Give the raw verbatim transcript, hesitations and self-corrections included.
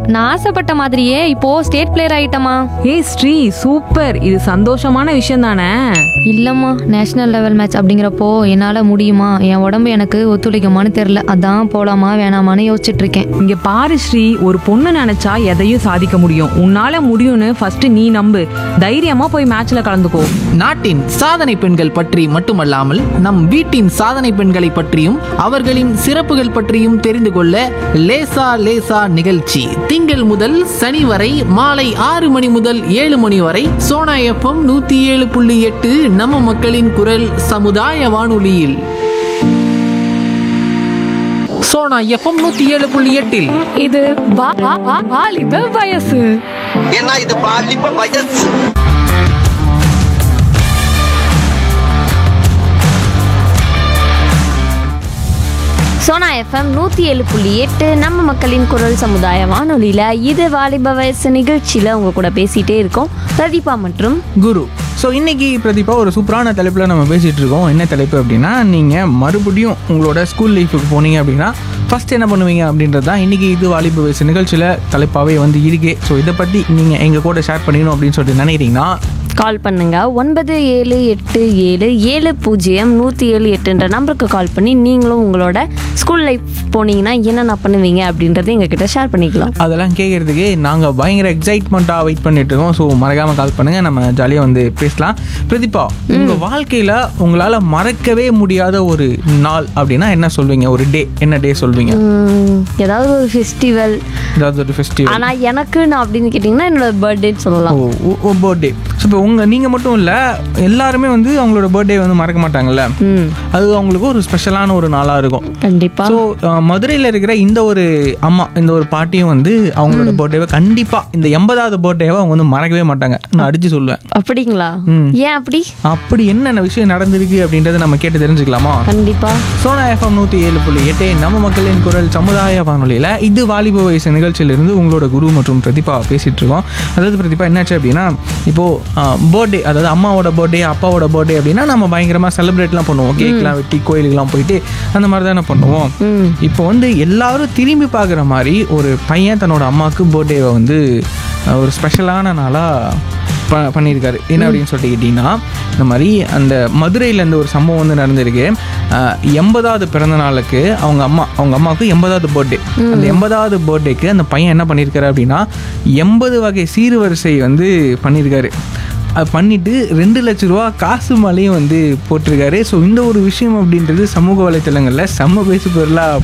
நான் ஆசைப்பட்ட மாதிரியே இப்போ ஸ்டேட் பிளேயர் ஆயிட்டமா. ஏய் ஸ்ரீ, சூப்பர். இது சந்தோஷமான விஷயம் தானே? இல்லம்மா, நேஷனல் லெவல் மேட்ச் அப்படிங்கிறப்போ என்னால முடியுமா, என் உடம்பு எனக்கு ஒத்துழைக்குமான்னு தெரியல. அதான் போலாமா வேணாமான்னு யோசிச்சுட்டு இருக்கேன். இங்க பாரு ஸ்ரீ, ஒரு பொண்ணு நினைச்சா எதையும் சாதிக்க முடியும். உன்னால முடியும்னு ஃபர்ஸ்ட் நீ நம்பு. தைரியமா போய் மேட்ச்ல கலந்துக்கோ. நாட்டின் சாதனை பெண்கள் பற்றி மட்டுமல்லாமல் நம் வீட்டின் சாதனை பெண்களை பற்றியும் அவர்களின் சிறப்புகள் பற்றியும் தெரிந்து கொள்ள லேசா லேசா நிகழ்ச்சி திங்கள் முதல் சனி வரை மாலை ஆறு மணி முதல் ஏழு மணி வரை சோனா எஃப்எம் நூத்தி ஏழு புள்ளி எட்டு நம்ம மக்களின் குரல் சமுதாய வானொலியில். சோனா எஃப்எம் நூத்தி ஏழு புள்ளி எட்டில் இது வா- வா- வா- வாலிப வயசு. ஏன்னா இது பாலிப்ப வயசு. சோனா எஃப்எம் நூற்றி ஏழு புள்ளி எட்டு நம்ம மக்களின் குரல் சமுதாய வானொலியில் இது வாலிப வயசு நிகழ்ச்சியில் உங்கள் கூட பேசிகிட்டே இருக்கோம் பிரதீபா மற்றும் குரு. ஸோ இன்றைக்கி பிரதீபா ஒரு சூப்பரான தலைப்பில் நம்ம பேசிகிட்டு இருக்கோம். என்ன தலைப்பு அப்படின்னா, நீங்கள் மறுபடியும் உங்களோட ஸ்கூல் லைஃபுக்கு போனீங்க அப்படின்னா ஃபஸ்ட் என்ன பண்ணுவீங்க அப்படின்றது தான் இன்றைக்கி இது வாலிப வயசு நிகழ்ச்சியில் தலைப்பாகவே வந்து இருக்கே. ஸோ இதை பற்றி நீங்கள் எங்கள் கூட ஷேர் பண்ணிக்கணும் அப்படின்னு சொல்லிட்டு நினைக்கிறீங்கன்னா கால் பண்ணுங்க ஒன்பது ஏழு எட்டு ஏழு ஏழு பூஜ்ஜியம் நூற்றி ஏழு எட்டுன்ற நம்பருக்கு கால் பண்ணி நீங்களும் உங்களோட ஸ்கூல் லைஃப் போனீங்கன்னா என்னென்ன பண்ணுவீங்க அப்படின்றத எங்ககிட்ட ஷேர் பண்ணிக்கலாம். அதெல்லாம் கேட்குறதுக்கு நாங்கள் பயங்கர எக்ஸைட்மெண்ட்டாக வெயிட் பண்ணிட்டு இருக்கோம். ஸோ மறக்காமல் கால் பண்ணுங்கள், நம்ம ஜாலியாக வந்து பேசலாம். பிரதீபா, உங்கள் வாழ்க்கையில் உங்களால் மறக்கவே முடியாத ஒரு நாள் அப்படின்னா என்ன சொல்வீங்க? ஒரு டே, என்ன டே சொல்வீங்க? உம், ஏதாவது ஒரு ஃபெஸ்டிவல். ஏதாவது ஒரு ஃபெஸ்டிவல். ஆனால் எனக்கு நான் அப்படின்னு கேட்டிங்கன்னா என்னோட பர்த்டேன்னு சொல்லலாம். ஓ, பர்த்டே. ஸோ இப்போ உங்கள் நீங்கள் மட்டும் இல்லை, எல்லாருமே வந்து அவங்களோட பர்த்டே வந்து மறக்க மாட்டாங்கல்ல. அது அவங்களுக்கு ஒரு ஸ்பெஷலான ஒரு நாளாக இருக்கும் கண்டிப்பாக. ஸோ மதுரையில் இருக்கிற இந்த ஒரு அம்மா, இந்த ஒரு பாட்டியும் வந்து அவங்களோட பர்த்டேவை கண்டிப்பாக இந்த எண்பதாவது பர்த்டேவை அவங்க வந்து மறக்கவே மாட்டாங்க. நான் அடித்து சொல்லுவேன். அப்படிங்களா? ஏன் அப்படி? அப்படி என்னென்ன விஷயம் நடந்திருக்கு அப்படின்றத நம்ம கேட்டு தெரிஞ்சுக்கலாமா? கண்டிப்பா. சோனா எஃப்எம் நூற்றி ஏழு புள்ளி எட்டு நம்ம மக்களின் குரல் சமுதாய வானொலியில் இது வாலிப வயசு நிகழ்ச்சியிலிருந்து உங்களோட குரு மற்றும் பிரதீபா பேசிகிட்டு இருக்கோம். அதாவது பிரதீபா, என்னாச்சு அப்படின்னா, இப்போது பர்த்டே, அதாவது அம்மாவோட பர்த்டே, அப்பாவோட பர்த்டே அப்படின்னா நம்ம பயங்கரமாக செலிப்ரேட்லாம் பண்ணுவோம். கேக்லாம் வெட்டி கோயிலுக்கெலாம் போயிட்டு அந்த மாதிரி தானே பண்ணுவோம். இப்போ வந்து எல்லாரும் திரும்பி பார்க்குற மாதிரி ஒரு பையன் தன்னோட அம்மாவுக்கு பர்த்டேவை வந்து ஒரு ஸ்பெஷலான நாளாக ப பண்ணியிருக்காரு. என்ன அப்படின்னு சொல்லிட்டு கேட்டிங்கன்னா, இந்த மாதிரி அந்த மதுரையில் இந்த ஒரு சம்பவம் வந்து நடந்திருக்கு. எண்பதாவது பிறந்த நாளுக்கு அவங்க அம்மா அவங்க அம்மாவுக்கு எண்பதாவது பர்த்டே. அந்த எண்பதாவது பர்த்டேக்கு அந்த பையன் என்ன பண்ணியிருக்காரு அப்படின்னா, எண்பது வகை சீர்வரிசை வந்து பண்ணியிருக்காரு. அது பண்ணிவிட்டு ரெண்டு லட்ச ரூபா காசு மாலையும் வந்து போட்டிருக்காரு. ஸோ இந்த ஒரு விஷயம் அப்படின்றது சமூக வலைத்தளங்களில் செம்ம பேசு பொருளாக